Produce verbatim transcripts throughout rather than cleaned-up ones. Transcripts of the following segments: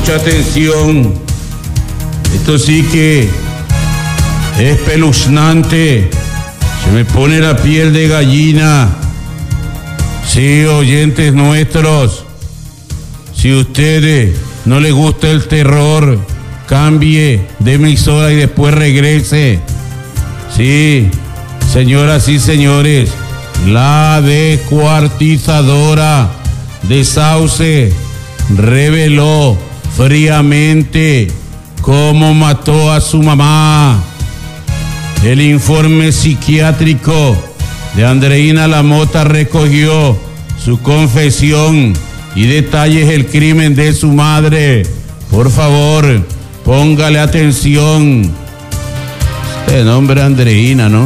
Mucha atención. Esto sí que es espeluznante. Se me pone la piel de gallina. Sí, oyentes nuestros, si ustedes no les gusta el terror, cambie de emisora y después regrese. Sí, señoras y señores, la descuartizadora de Sauce reveló fríamente cómo mató a su mamá. El informe psiquiátrico de Andreina Lamota recogió su confesión y detalles del crimen de su madre. Por favor, póngale atención. Este nombre es Andreina, ¿no?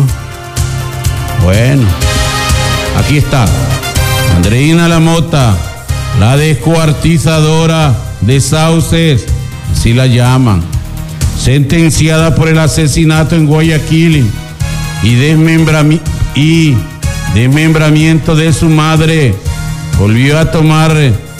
Bueno, aquí está. Andreina Lamota, la descuartizadora de Sauces, así la llaman, sentenciada por el asesinato en Guayaquil y desmembramiento y desmembramiento de su madre, volvió a tomar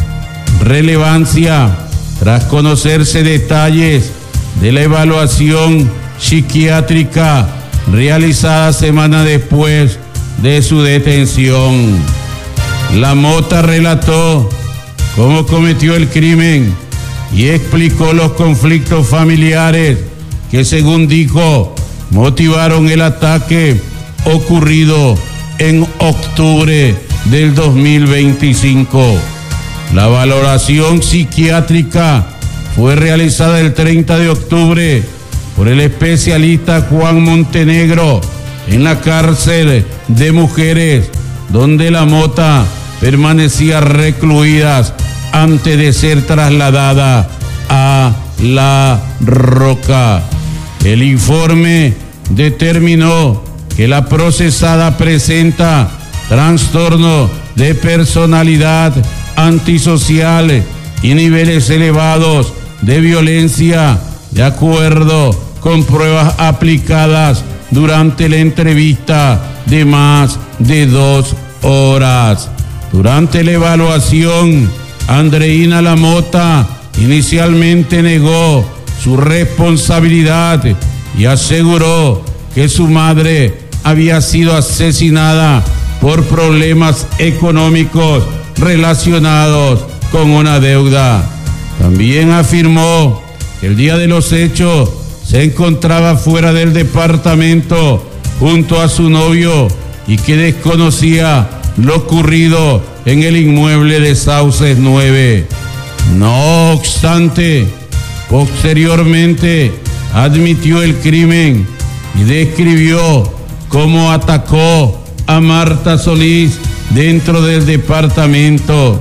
relevancia tras conocerse detalles de la evaluación psiquiátrica realizada semana después de su detención. Lamota relató cómo cometió el crimen y explicó los conflictos familiares que, según dijo, motivaron el ataque ocurrido en octubre del dos mil veinticinco. La valoración psiquiátrica fue realizada el treinta de octubre por el especialista Juan Montenegro en la cárcel de mujeres, donde Lamota permanecía recluida antes de ser trasladada a La Roca. El informe determinó que la procesada presenta trastorno de personalidad antisocial y niveles elevados de violencia, de acuerdo con pruebas aplicadas durante la entrevista de más de dos horas. Durante la evaluación, Andreina Lamota inicialmente negó su responsabilidad y aseguró que su madre había sido asesinada por problemas económicos relacionados con una deuda. También afirmó que el día de los hechos se encontraba fuera del departamento junto a su novio y que desconocía lo ocurrido en el inmueble de Sauces nueve. No obstante, posteriormente admitió el crimen y describió cómo atacó a Marta Solís dentro del departamento.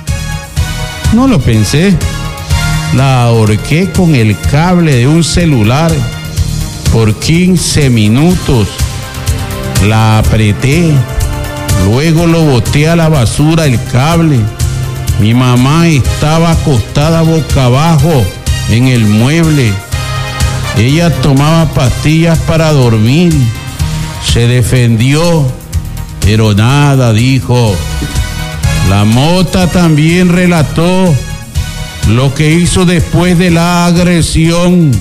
No lo pensé. La ahorqué con el cable de un celular por quince minutos. La apreté. Luego lo boté a la basura el cable. Mi mamá estaba acostada boca abajo en el mueble. Ella tomaba pastillas para dormir. Se defendió, pero nada dijo. Lamota también relató lo que hizo después de la agresión.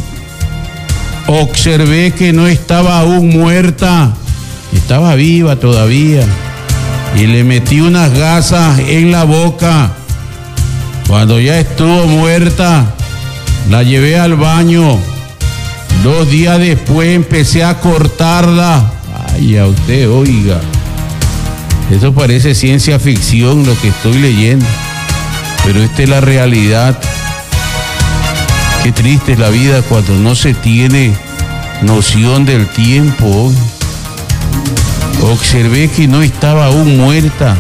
Observé que no estaba aún muerta, estaba viva todavía, y le metí unas gasas en la boca. Cuando ya estuvo muerta, la llevé al baño. Dos días después empecé a cortarla. Ay, a usted, oiga. Eso parece ciencia ficción lo que estoy leyendo, pero esta es la realidad. Qué triste es la vida cuando no se tiene noción del tiempo. Observé que no estaba aún muerta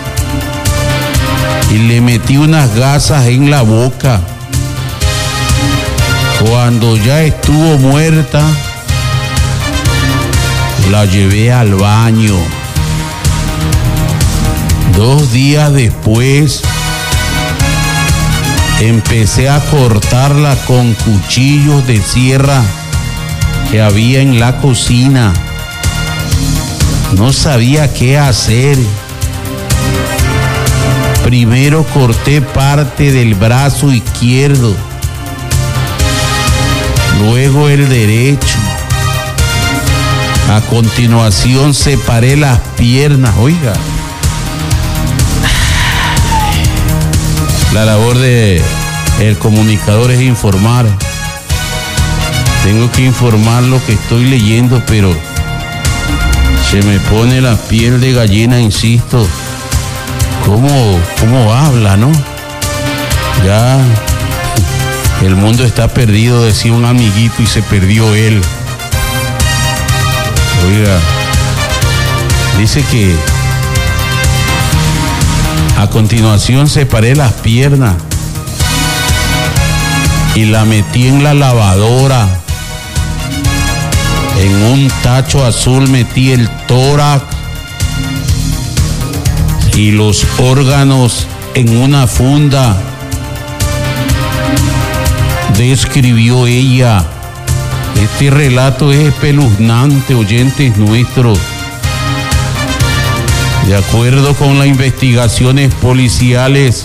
y le metí unas gasas en la boca. Cuando ya estuvo muerta, la llevé al baño. Dos días después, empecé a cortarla con cuchillos de sierra que había en la cocina. No sabía qué hacer. Primero corté parte del brazo izquierdo luego el derecho. A continuación separé las piernas, oiga. La labor de el comunicador es informar. Tengo que informar lo que estoy leyendo, pero se me pone la piel de gallina, insisto. ¿Cómo, cómo habla, no? Ya el mundo está perdido, decía un amiguito, y se perdió él. Oiga, dice que a continuación separé las piernas y la metí en la lavadora. En un tacho azul metí el tórax y los órganos en una funda. Describió ella. Este relato es espeluznante, oyentes nuestros. De acuerdo con las investigaciones policiales,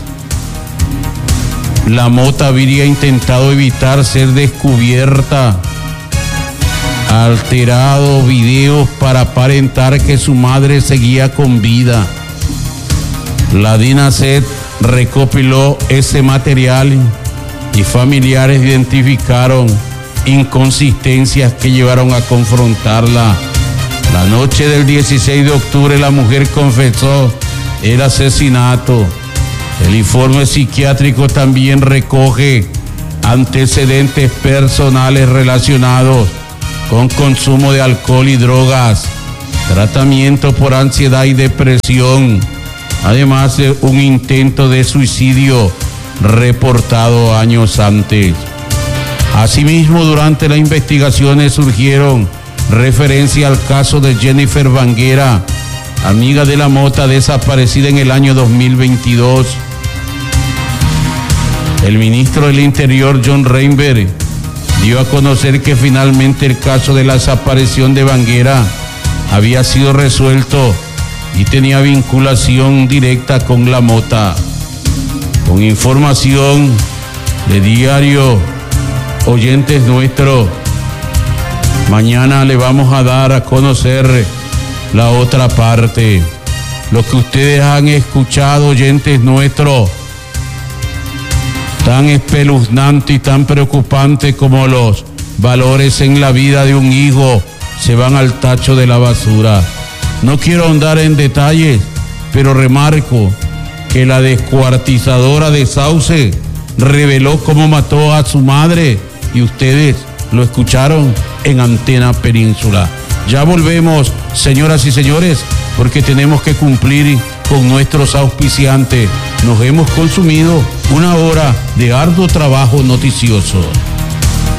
la mota habría intentado evitar ser descubierta, alterado videos para aparentar que su madre seguía con vida. La DINASET recopiló ese material y familiares identificaron inconsistencias que llevaron a confrontarla. La noche del dieciséis de octubre la mujer confesó el asesinato. El informe psiquiátrico también recoge antecedentes personales relacionados con consumo de alcohol y drogas, tratamiento por ansiedad y depresión, además de un intento de suicidio reportado años antes. Asimismo, durante las investigaciones surgieron referencias al caso de Jennifer Banguera, amiga de la mota, desaparecida en el año dos mil veintidós. El ministro del Interior, John Reinberg, dio a conocer que finalmente el caso de la desaparición de Banguera había sido resuelto y tenía vinculación directa con la mota. Con información de diario Oyentes nuestros, mañana le vamos a dar a conocer la otra parte. Lo que ustedes han escuchado, oyentes nuestros, tan espeluznante y tan preocupante como los valores en la vida de un hijo, se van al tacho de la basura. No quiero ahondar en detalles, pero remarco que la descuartizadora de Sauce reveló cómo mató a su madre y ustedes lo escucharon en Antena Península. Ya volvemos, señoras y señores, porque tenemos que cumplir con nuestros auspiciantes. Nos hemos consumido una hora de arduo trabajo noticioso.